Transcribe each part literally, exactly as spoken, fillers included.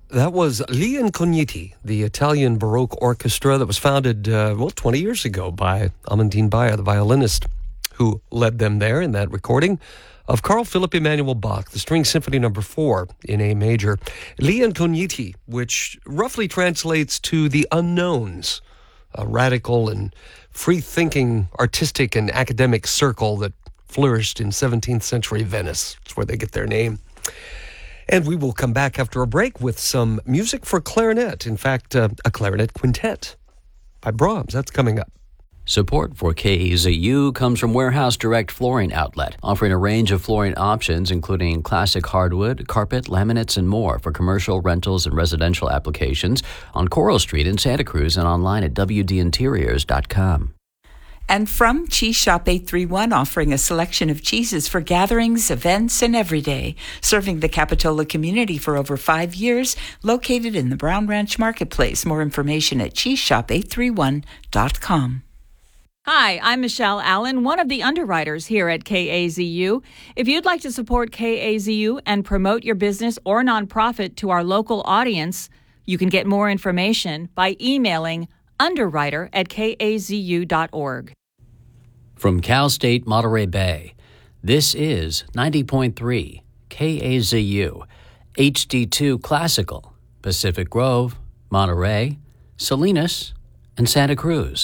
That was Gli Incogniti, the Italian Baroque orchestra that was founded, uh, well, twenty years ago by Amandine Bayer, the violinist who led them there in that recording of Carl Philipp Emanuel Bach, the String Symphony Number Four in A major. Gli Incogniti, which roughly translates to the unknowns, a radical and free-thinking artistic and academic circle that flourished in seventeenth century Venice. That's where they get their name. And we will come back after a break with some music for clarinet. In fact, uh, a clarinet quintet by Brahms. That's coming up. Support for K A Z U comes from Warehouse Direct Flooring Outlet, offering a range of flooring options including classic hardwood, carpet, laminates, and more for commercial, rentals, and residential applications on Coral Street in Santa Cruz and online at w d interiors dot com. And from Cheese Shop eight three one, offering a selection of cheeses for gatherings, events, and everyday. Serving the Capitola community for over five years, located in the Brown Ranch Marketplace. More information at cheese shop eight three one dot com. Hi, I'm Michelle Allen, one of the underwriters here at K A Z U. If you'd like to support K A Z U and promote your business or nonprofit to our local audience, you can get more information by emailing underwriter at k a z u dot org. From Cal State Monterey Bay, this is ninety point three K A Z U, H D two Classical, Pacific Grove, Monterey, Salinas, and Santa Cruz.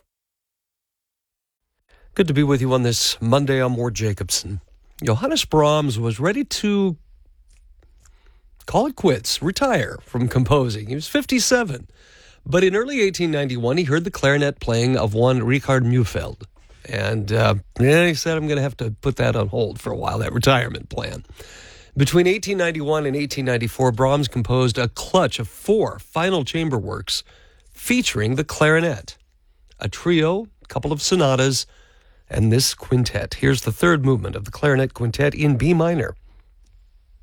Good to be with you on this Monday. I'm Ward Jacobson. Johannes Brahms was ready to call it quits, retire from composing. He was fifty-seven. But in early eighteen ninety-one, he heard the clarinet playing of one Richard Mühlfeld. And uh, yeah, he said, I'm going to have to put that on hold for a while, that retirement plan. Between eighteen ninety-one and eighteen ninety-four, Brahms composed a clutch of four final chamber works featuring the clarinet, a trio, a couple of sonatas, and this quintet. Here's the third movement of the clarinet quintet in B minor.